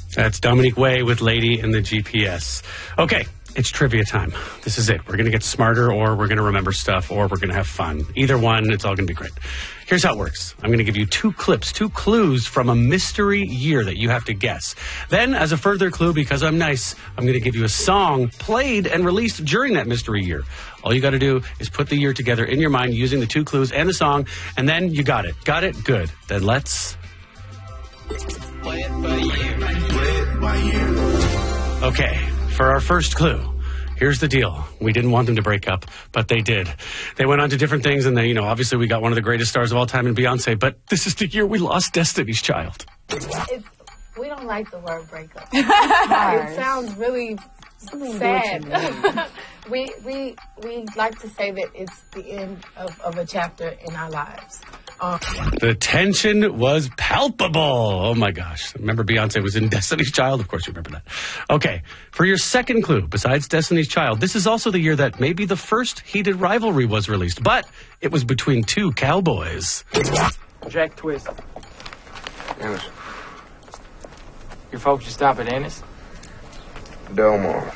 That's Dominique Way with Lady in the GPS. Okay, it's trivia time. This is it. We're going to get smarter, or we're going to remember stuff, or we're going to have fun. Either one, it's all going to be great. Here's how it works. I'm going to give you 2 clips, 2 clues from a mystery year that you have to guess. Then, as a further clue, because I'm nice, I'm going to give you a song played and released during that mystery year. All you got to do is put the year together in your mind using the 2 clues and the song, and then you got it. Got it? Good. Then let's... Play it by year. Play it by year. Okay, for our first clue, here's the deal. We didn't want them to break up, but they did. They went on to different things, and they, obviously we got one of the greatest stars of all time in Beyonce, but this is the year we lost Destiny's Child. We don't like the word breakup. It sounds really sad. we like to say that it's the end of a chapter in our lives. The tension was palpable. Oh, my gosh. Remember Beyonce was in Destiny's Child? Of course you remember that. Okay, for your second clue, besides Destiny's Child, this is also the year that maybe the first heated rivalry was released, but it was between 2 cowboys. Jack Twist. Ennis. Your folks just stop at Ennis? Delmar.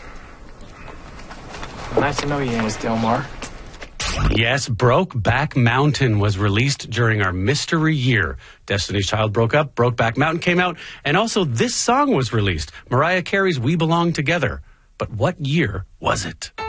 Nice to know you, Ennis Delmar. Yes, Brokeback Mountain was released during our mystery year. Destiny's Child broke up, Brokeback Mountain came out, and also this song was released, Mariah Carey's We Belong Together. But what year was it?